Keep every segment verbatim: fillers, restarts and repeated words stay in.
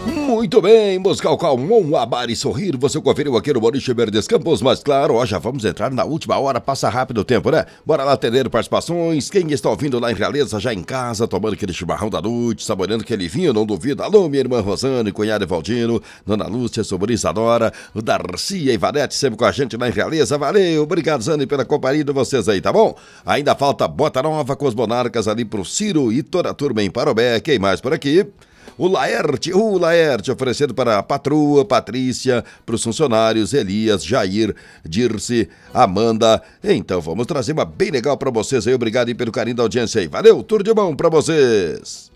Muito bem, buscar o calmon, amar e sorrir, você conferiu aqui no Boliche Verdes Campos, mas claro, ó, já vamos entrar na última hora, passa rápido o tempo, né? Bora lá atender participações, quem está ouvindo lá em Realeza, já em casa, tomando aquele chimarrão da noite, saboreando aquele vinho, não duvida. Alô, minha irmã Rosane, cunhada Evaldino, Dona Lúcia, sobrinha Isadora, o Darcia e Ivanete, sempre com a gente lá em Realeza, valeu, obrigado, Zane, pela companhia de vocês aí, tá bom? Ainda falta Bota Nova com os Monarcas ali pro Ciro e toda a turma em Parobé, quem mais por aqui? O Laerte, o Laerte, oferecendo para a patroa, Patrícia, para os funcionários, Elias, Jair, Dirce, Amanda. Então vamos trazer uma bem legal para vocês aí. Obrigado aí pelo carinho da audiência aí. Valeu, tudo de bom para vocês.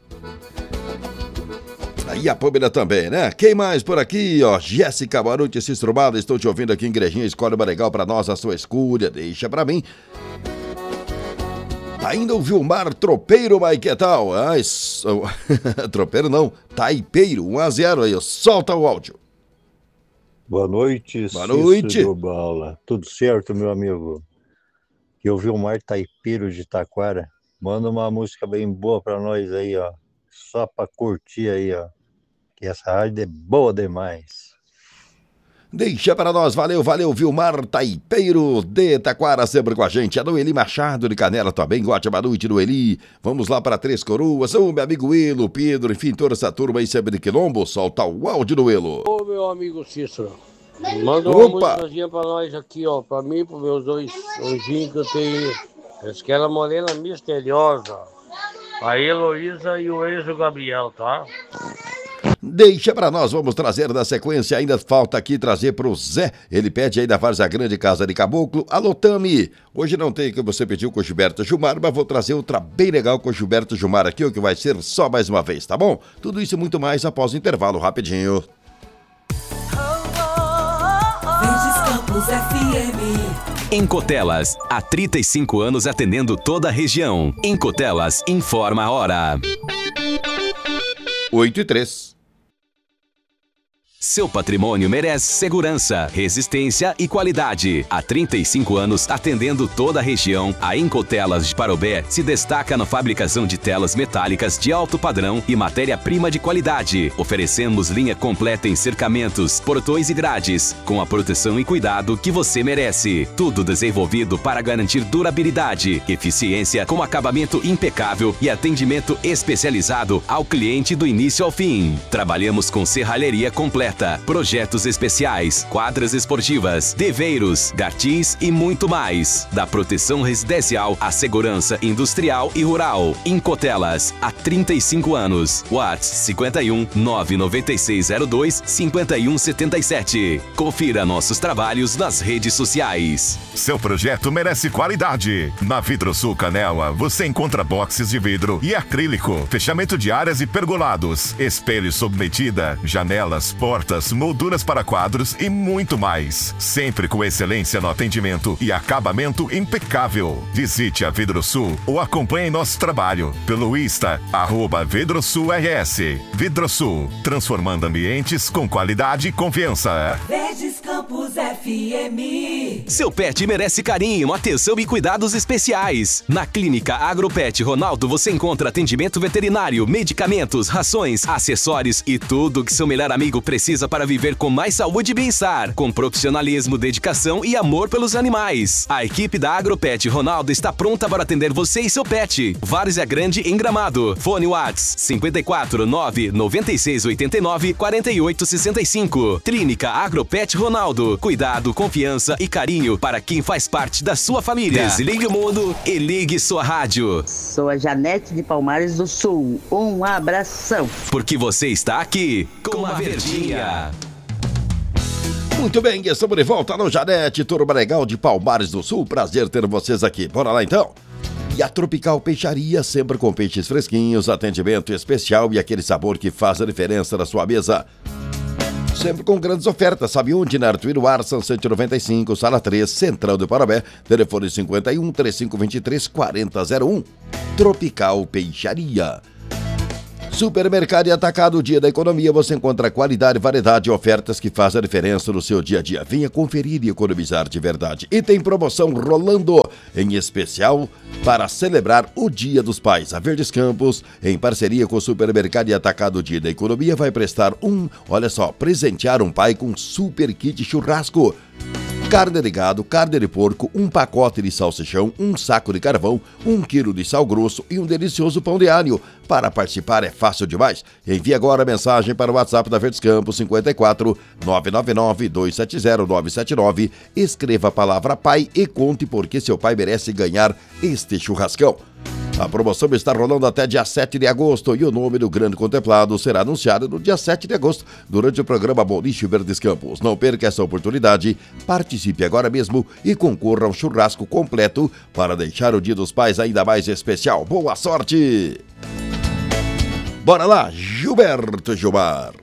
Aí a Pâmela também, né? Quem mais por aqui, ó? Jéssica, boa noite, Cistrobada. Estou te ouvindo aqui em Igrejinha. Escolhe uma legal para nós, a sua escolha. Deixa para mim. Ainda o Vilmar Tropeiro, mas que tal? Ah, isso... Tropeiro não, Taipeiro, um a zero aí, solta o áudio. Boa noite, Boa noite. Bala. Tudo certo, meu amigo? Que o Vilmar Taipeiro de Taquara. Manda uma música bem boa pra nós aí, ó. Só pra curtir aí, ó. Que essa rádio é boa demais. Deixa para nós, valeu, valeu, Vilmar Taipeiro de Taquara, sempre com a gente. A Noeli Machado de Canela também, ótima noite, Noeli. Vamos lá para Três Coroas, ô meu amigo Elo, Pedro, enfim, toda essa turma aí sempre de Quilombo, solta o áudio do Elo. Ô meu amigo Cícero, manda uma musicazinha pra nós aqui, ó, pra mim e pros meus dois anjinhos que eu tenho. Aquela morena misteriosa, a Heloísa e o Enzo Gabriel, tá? Deixa pra nós, vamos trazer na sequência, ainda falta aqui trazer pro Zé, ele pede aí da Várzea Grande, Casa de Caboclo. Alô, Tami, hoje não tem que você pediu com o Gilberto Gilmar, mas vou trazer outra bem legal com o Gilberto Gilmar aqui, o que vai ser só mais uma vez, tá bom? Tudo isso e muito mais após o intervalo, rapidinho. Verdes Campos F M. Em Cotelas, há trinta e cinco anos atendendo toda a região. Em Cotelas, informa a hora. oito e três. Seu patrimônio merece segurança, resistência e qualidade. Há trinta e cinco anos atendendo toda a região, a Incotelas de Parobé se destaca na fabricação de telas metálicas de alto padrão e matéria-prima de qualidade. Oferecemos linha completa em cercamentos, portões e grades, com a proteção e cuidado que você merece. Tudo desenvolvido para garantir durabilidade, eficiência com acabamento impecável e atendimento especializado ao cliente do início ao fim. Trabalhamos com serralheria completa, projetos especiais, quadras esportivas, deveiros, gartis e muito mais. Da proteção residencial à segurança industrial e rural. Incotelas, há trinta e cinco anos. WhatsApp cinquenta e um, nove nove seis zero dois, cinquenta e um setenta e sete. Confira nossos trabalhos nas redes sociais. Seu projeto merece qualidade. Na Vidrosul Canela, você encontra boxes de vidro e acrílico, fechamento de áreas e pergolados, espelhos sob medida, janelas, portas, molduras para quadros e muito mais. Sempre com excelência no atendimento e acabamento impecável. Visite a Vidrosul ou acompanhe nosso trabalho pelo Insta, arroba VidroSulRS. Vidrosul, transformando ambientes com qualidade e confiança. Verdes Campos F M. Seu pet merece carinho, atenção e cuidados especiais. Na Clínica Agropet Ronaldo você encontra atendimento veterinário, medicamentos, rações, acessórios e tudo que seu melhor amigo precisa para viver com mais saúde e bem-estar, com profissionalismo, dedicação e amor pelos animais. A equipe da Agropet Ronaldo está pronta para atender você e seu pet. Várzea Grande em Gramado. Fone Whats cinquenta e quatro, nove nove seis oito nove, quatro oito seis cinco. Clínica Agropet Ronaldo. Cuidado, confiança e carinho para quem faz parte da sua família. Desligue o mundo e ligue sua rádio. Sou a Janete de Palmares do Sul. Um abração. Porque você está aqui com a Verdinha. Muito bem, estamos de volta no Janete, turma legal de Palmares do Sul. Prazer ter vocês aqui. Bora lá então. E a Tropical Peixaria, sempre com peixes fresquinhos, atendimento especial e aquele sabor que faz a diferença na sua mesa. Sempre com grandes ofertas, sabe onde? Na Artuíro Arsan, cento e noventa e cinco, Sala três, Central do Parobé, telefone cinquenta e um, trinta e cinco vinte e três, quarenta zero um. Tropical Peixaria. Supermercado e Atacado, Dia da Economia, você encontra qualidade, variedade e ofertas que fazem a diferença no seu dia a dia. Venha conferir e economizar de verdade. E tem promoção rolando, em especial para celebrar o Dia dos Pais. A Verdes Campos, em parceria com o Supermercado e Atacado, Dia da Economia, vai prestar um, olha só, presentear um pai com super kit churrasco. Carne de gado, carne de porco, um pacote de salsichão, um saco de carvão, um quilo de sal grosso e um delicioso pão de alho. Para participar é fácil demais. Envie agora a mensagem para o WhatsApp da Verdes Campos cinquenta e quatro, nove nove nove, dois sete zero, nove sete nove. Escreva a palavra pai e conte porque seu pai merece ganhar este churrascão. A promoção está rolando até dia sete de agosto e o nome do grande contemplado será anunciado no dia sete de agosto durante o programa Boliche Verdes Campos. Não perca essa oportunidade, participe agora mesmo e concorra a um churrasco completo para deixar o Dia dos Pais ainda mais especial. Boa sorte! Bora lá, Gilberto Gilmar!